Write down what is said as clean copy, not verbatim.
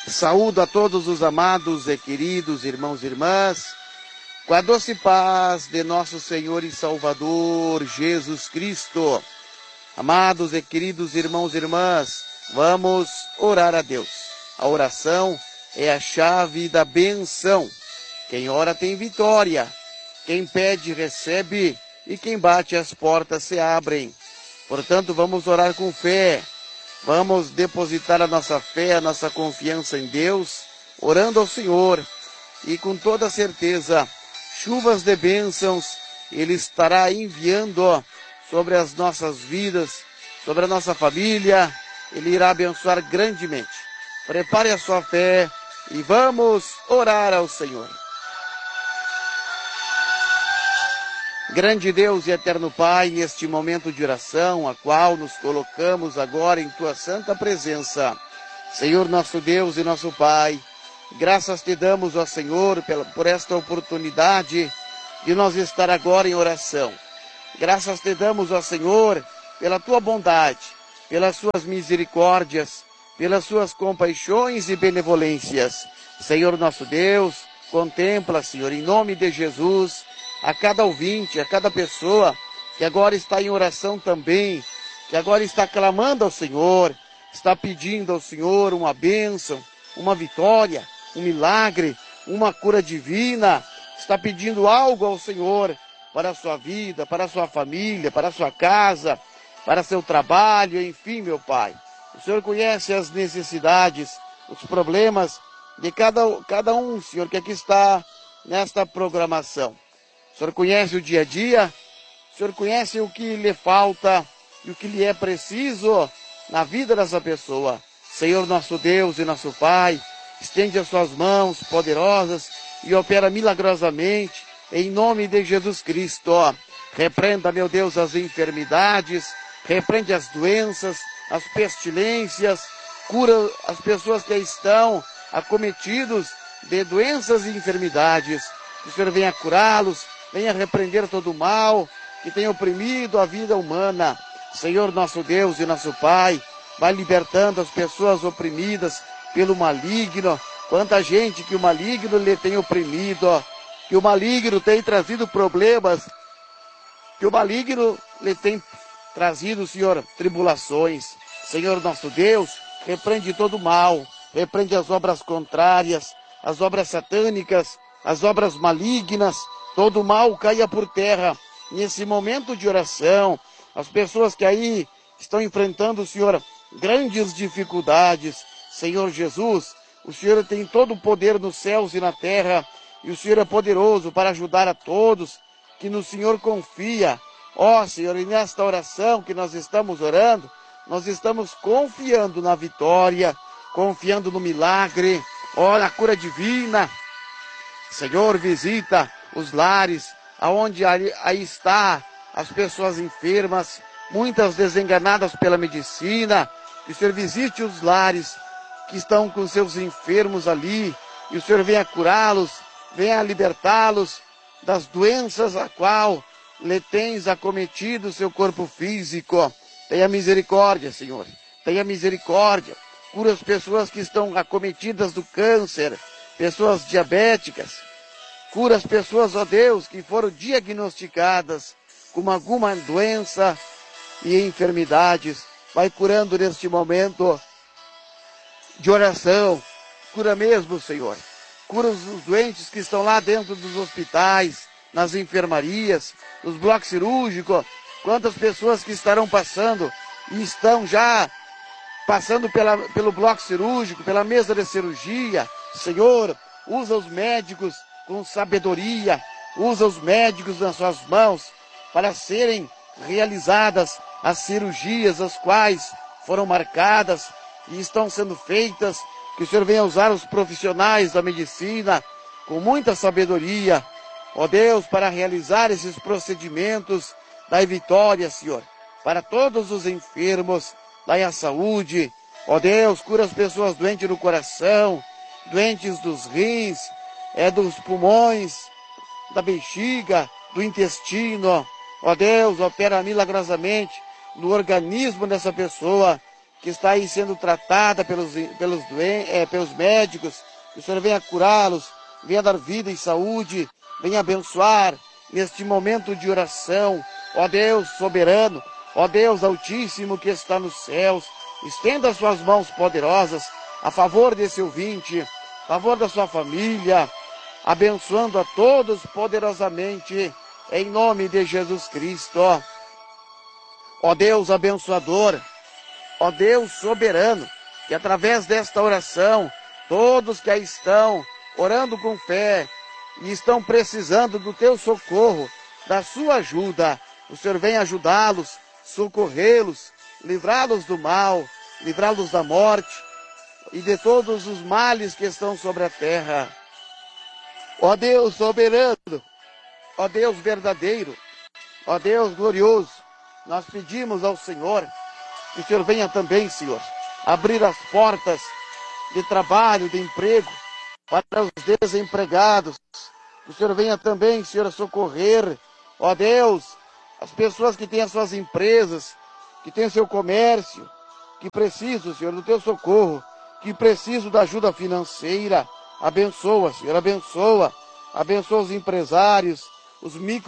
Saúdo a todos os amados e queridos irmãos e irmãs, com a doce paz de nosso Senhor e Salvador Jesus Cristo. Amados e queridos irmãos e irmãs, vamos orar a Deus. A oração é a chave da benção. Quem ora tem vitória, quem pede recebe e quem bate as portas se abrem. Portanto, vamos orar com fé. Vamos depositar a nossa fé, a nossa confiança em Deus, orando ao Senhor. E com toda certeza, chuvas de bênçãos Ele estará enviando sobre as nossas vidas, sobre a nossa família. Ele irá abençoar grandemente. Prepare a sua fé e vamos orar ao Senhor. Grande Deus e eterno Pai, neste momento de oração, a qual nos colocamos agora em Tua santa presença. Senhor, nosso Deus e nosso Pai, graças te damos, ó Senhor, por esta oportunidade de nós estar agora em oração. Graças te damos, ó Senhor, pela Tua bondade, pelas Suas misericórdias, pelas Suas compaixões e benevolências. Senhor, nosso Deus, contempla, Senhor, em nome de Jesus, a cada ouvinte, a cada pessoa que agora está em oração também, que agora está clamando ao Senhor, está pedindo ao Senhor uma bênção, uma vitória, um milagre, uma cura divina, está pedindo algo ao Senhor para a sua vida, para a sua família, para a sua casa, para seu trabalho, enfim, meu Pai. O Senhor conhece as necessidades, os problemas de cada um, Senhor, que aqui está nesta programação. O Senhor conhece o dia a dia, o Senhor conhece o que lhe falta e o que lhe é preciso na vida dessa pessoa. Senhor, nosso Deus e nosso Pai, estende as suas mãos poderosas e opera milagrosamente em nome de Jesus Cristo. Repreenda, meu Deus, as enfermidades, repreende as doenças, as pestilências, cura as pessoas que estão acometidos de doenças e enfermidades. Que o Senhor venha curá-los, venha repreender todo o mal que tem oprimido a vida humana. Senhor, nosso Deus e nosso Pai, vai libertando as pessoas oprimidas pelo maligno. Quanta gente que o maligno lhe tem oprimido, que o maligno tem trazido problemas, que o maligno lhe tem trazido, Senhor, tribulações. Senhor, nosso Deus, repreende todo o mal, repreende as obras contrárias, as obras satânicas, as obras malignas. Todo o mal caia por terra nesse momento de oração. As pessoas que aí estão enfrentando, Senhor, grandes dificuldades. Senhor Jesus, o Senhor tem todo o poder nos céus e na terra, e o Senhor é poderoso para ajudar a todos que no Senhor confia. Ó Senhor, e nesta oração que nós estamos orando, nós estamos confiando na vitória, confiando no milagre, ó, na cura divina. Senhor, visita os lares, aonde aí está as pessoas enfermas, muitas desenganadas pela medicina. Que o Senhor visite os lares que estão com seus enfermos ali, e o Senhor venha curá-los, venha libertá-los das doenças a qual lhe tens acometido o seu corpo físico. Tenha misericórdia, Senhor, tenha misericórdia. Cura as pessoas que estão acometidas do câncer, pessoas diabéticas. Cura as pessoas, ó Deus, que foram diagnosticadas com alguma doença e enfermidades. Vai curando neste momento de oração. Cura mesmo, Senhor. Cura os doentes que estão lá dentro dos hospitais, nas enfermarias, nos blocos cirúrgicos. Quantas pessoas que estarão passando e estão já passando pelo bloco cirúrgico, pela mesa de cirurgia. Senhor, usa os médicos com sabedoria, usa os médicos nas suas mãos para serem realizadas as cirurgias, as quais foram marcadas e estão sendo feitas. Que o Senhor venha usar os profissionais da medicina com muita sabedoria, ó Deus, para realizar esses procedimentos. Dai vitória, Senhor, para todos os enfermos, dai a saúde, ó Deus, cura as pessoas doentes do coração, doentes dos rins, dos pulmões, da bexiga, do intestino. Ó Deus, opera milagrosamente no organismo dessa pessoa que está aí sendo tratada pelos médicos, que o Senhor venha curá-los, venha dar vida e saúde, venha abençoar neste momento de oração. Ó Deus soberano, ó Deus altíssimo que está nos céus, estenda as suas mãos poderosas a favor desse ouvinte, a favor da sua família, abençoando a todos poderosamente, em nome de Jesus Cristo. Ó Deus abençoador, ó Deus soberano, que através desta oração, todos que aí estão orando com fé e estão precisando do teu socorro, da sua ajuda, o Senhor vem ajudá-los, socorrê-los, livrá-los do mal, livrá-los da morte e de todos os males que estão sobre a terra. Ó Deus soberano, ó Deus verdadeiro, ó Deus glorioso, nós pedimos ao Senhor que o Senhor venha também, Senhor, abrir as portas de trabalho, de emprego para os desempregados. Que o Senhor venha também, Senhor, socorrer, ó Deus, as pessoas que têm as suas empresas, que têm seu comércio, que precisam, Senhor, do teu socorro, que precisam da ajuda financeira. Abençoa, Senhor, abençoa os empresários, os micro